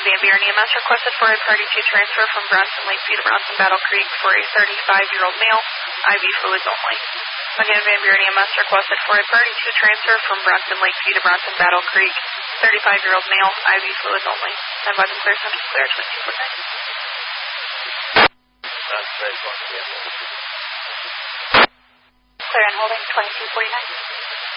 Van Buren EMS requested for a party to transfer from Bronson Lakeview to Bronson Battle Creek for a 35-year-old male, IV fluids only. Again, Van Buren EMS requested for a party to transfer from Bronson Lakeview to Bronson Battle Creek, 35-year-old male, IV fluids only. Stand by and clear, central clear, 2249. Clear and holding, 2249.